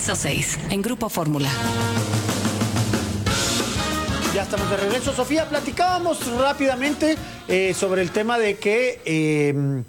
Piso 6, en Grupo Fórmula. Ya estamos de regreso. Sofía, platicábamos rápidamente sobre el tema de que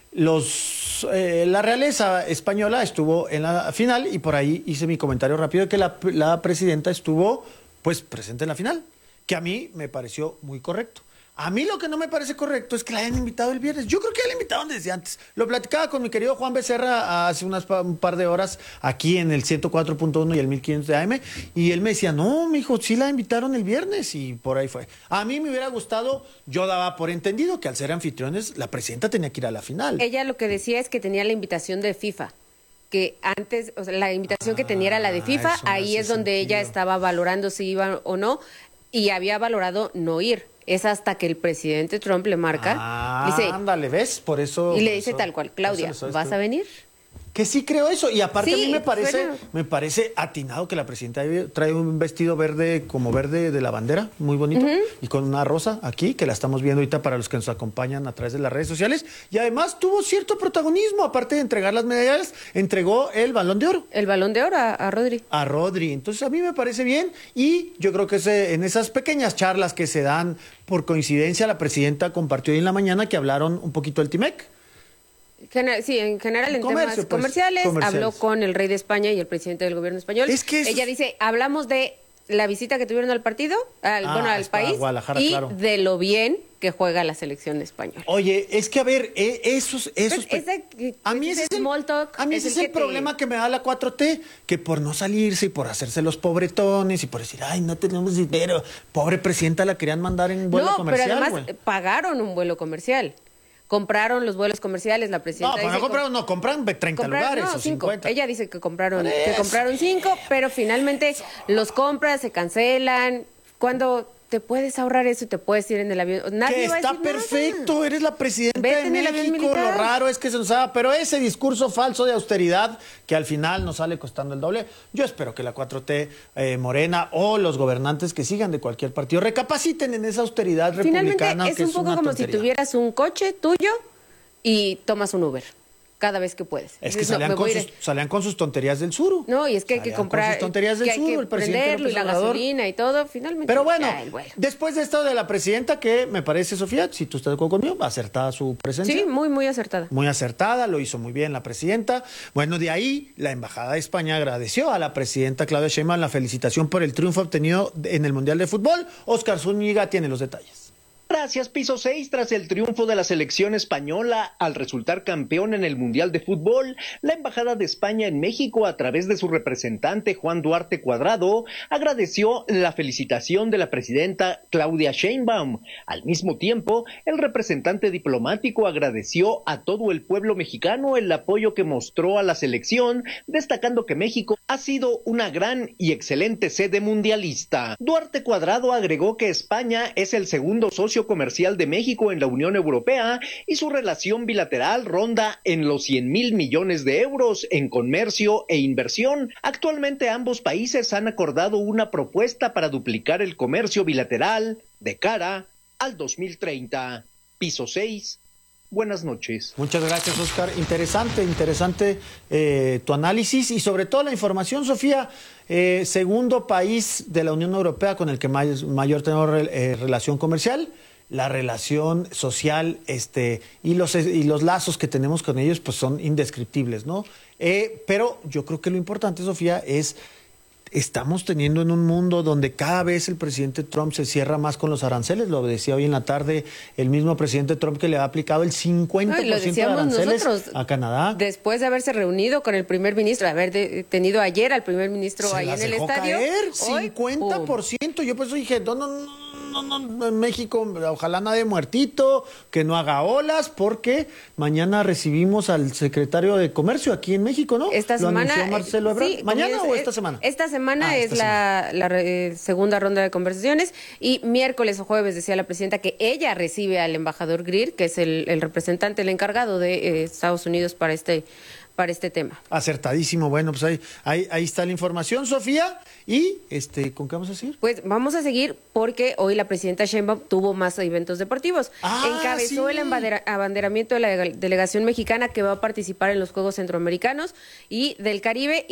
la realeza española estuvo en la final y por ahí hice mi comentario rápido de que la presidenta estuvo pues presente en la final, que a mí me pareció muy correcto. A mí lo que no me parece correcto es que la hayan invitado el viernes. Yo creo que la invitaron desde antes. Lo platicaba con mi querido Juan Becerra hace un par de horas aquí en el 104.1 y el 1500 de AM. Y él me decía, no, mijo, sí la invitaron el viernes y por ahí fue. A mí me hubiera gustado, yo daba por entendido que al ser anfitriones, la presidenta tenía que ir a la final. Ella lo que decía es que tenía la invitación de FIFA. Que antes, o sea, la invitación que tenía era la de FIFA. Ahí es donde ella estaba valorando si iba o no. Y había valorado no ir. Es hasta que el presidente Trump le marca. Dice, ándale, ¿ves? Por eso. Y le dice tal cual, Claudia, ¿vas a venir? Que sí creo eso. Y aparte sí, a mí me parece atinado que la presidenta trae un vestido verde, como verde de la bandera, muy bonito, y con una rosa aquí, que la estamos viendo ahorita para los que nos acompañan a través de las redes sociales. Y además tuvo cierto protagonismo, aparte de entregar las medallas, entregó el Balón de Oro. El Balón de Oro a Rodri. A Rodri. Entonces a mí me parece bien y yo creo que en esas pequeñas charlas que se dan, por coincidencia, la presidenta compartió hoy en la mañana que hablaron un poquito del TIMEC. Sí, en general en temas comerciales, habló con el rey de España y el presidente del gobierno español. Ella dice, hablamos de la visita que tuvieron al partido, al país, y de lo bien que juega la selección española. Oye, es que a ver, a mí ese es el problema que me da la 4T, que por no salirse y por hacerse los pobretones y por decir, ay, no tenemos dinero, pobre presidenta, la querían mandar en vuelo comercial. Pero además pagaron un vuelo comercial. Compraron los vuelos comerciales, la presidenta compran 30 lugares o 50. Ella dice que compraron 5, pero finalmente los compras, se cancelan. Cuando te puedes ahorrar eso y te puedes ir en el avión. Nadie va a decir perfecto, nada. Eres la presidenta Vete de México. Lo raro es que se nos haga, pero ese discurso falso de austeridad que al final nos sale costando el doble. Yo espero que la 4T Morena o los gobernantes que sigan de cualquier partido recapaciten en esa austeridad republicana. Finalmente es un poco como si tuvieras un coche tuyo y tomas un Uber cada vez que puedes. Es que salían con sus tonterías del sur. No, y es que hay que comprar, tonterías del sur, el prenderlo y la gasolina y todo, finalmente. Pero bueno, después de esto de la presidenta, que me parece, Sofía, si tú estás de acuerdo conmigo, acertada su presencia. Sí, muy, muy acertada. Muy acertada, lo hizo muy bien la presidenta. Bueno, de ahí, la Embajada de España agradeció a la presidenta Claudia Sheinbaum la felicitación por el triunfo obtenido en el Mundial de Fútbol. Óscar Zúñiga tiene los detalles. Gracias, Piso 6. Tras el triunfo de la selección española al resultar campeón en el Mundial de Fútbol, la Embajada de España en México, a través de su representante Juan Duarte Cuadrado, agradeció la felicitación de la presidenta Claudia Sheinbaum. Al mismo tiempo, el representante diplomático agradeció a todo el pueblo mexicano el apoyo que mostró a la selección, destacando que México ha sido una gran y excelente sede mundialista. Duarte Cuadrado agregó que España es el segundo socio comercial de México en la Unión Europea y su relación bilateral ronda en los 100,000 millones de euros en comercio e inversión. Actualmente ambos países han acordado una propuesta para duplicar el comercio bilateral de cara al 2030. Piso 6. Buenas noches. Muchas gracias, Óscar. Interesante tu análisis y sobre todo la información, Sofía. Segundo país de la Unión Europea con el que mayor tenemos relación comercial. La relación social y los lazos que tenemos con ellos pues son indescriptibles, ¿no? Pero yo creo que lo importante, Sofía, estamos teniendo en un mundo donde cada vez el presidente Trump se cierra más con los aranceles. Lo decía hoy en la tarde el mismo presidente Trump, que le ha aplicado el 50% de aranceles a Canadá. Después de haberse reunido con el primer ministro, de haber tenido ayer al primer ministro ahí en el estadio. Caer, 50%. Yo por eso dije, no, en México, ojalá nadie muertito, que no haga olas, porque mañana recibimos al secretario de Comercio aquí en México, ¿no? Esta semana. ¿Lo anunció Marcelo Ebrard? Sí, ¿mañana o esta semana? Esta semana es la segunda ronda de conversaciones y miércoles o jueves decía la presidenta que ella recibe al embajador Greer, que es el representante, el encargado de Estados Unidos para este tema. Acertadísimo. Bueno, pues ahí está la información, Sofía. ¿Y con qué vamos a seguir? Pues vamos a seguir porque hoy la presidenta Sheinbaum tuvo más eventos deportivos. Encabezó el abanderamiento de la delegación mexicana que va a participar en los Juegos Centroamericanos y del Caribe.